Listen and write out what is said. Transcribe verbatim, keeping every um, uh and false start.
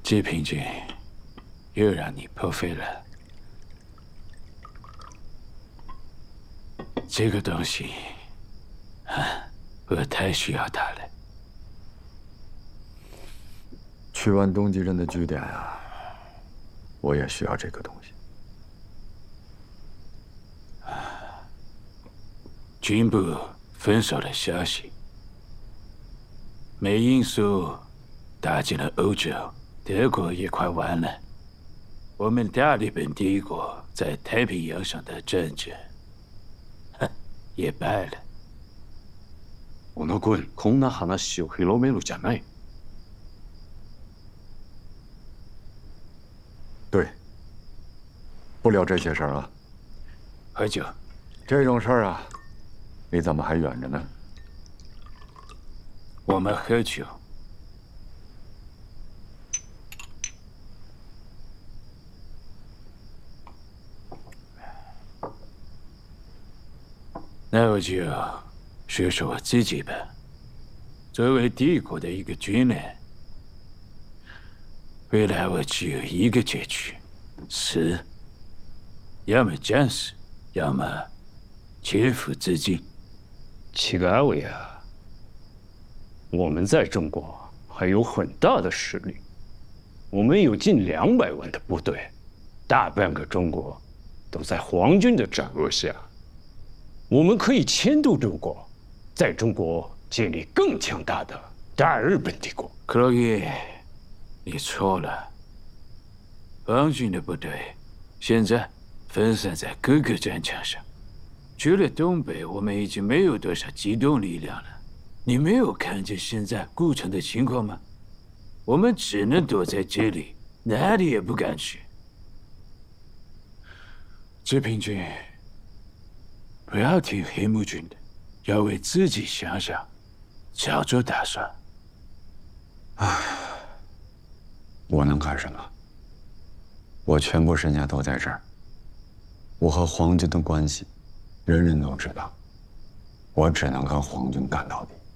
济平君又让你破费了。这个东西，啊，我太需要它了。 去完东极镇的据点啊，我也需要这个东西。 军部分手的消息，美因苏打进了欧洲，德国也快完了。我们大日本帝国在太平洋上的政治，哼，也败了。 小野君、こんな話を広めるじゃない。 对，不聊这些事儿啊。 喝酒。 这种事儿啊，离咱们还远着呢。 我们喝酒。那我就说说我自己吧。作为帝国的一个军人，未来我只有一个结局：死，要么战死，要么切腹自尽。 七个阿伟啊，我们在中国还有很大的实力，我们有近两百万的部队，大半个中国都在皇军的掌握下。我们可以牵动中国，在中国建立更强大的大日本帝国。 克洛伊，你错了。皇军的部队现在分散在各个战场上，除了东北，我们已经没有多少机动力量了。你没有看见现在顾城的情况吗？我们只能躲在这里，哪里也不敢去。志平君，不要听黑木君的，要为自己想想，早做打算。 唉，我能干什么？我全部身家都在这儿，我和皇军的关系，人人都知道，我只能跟皇军干到底。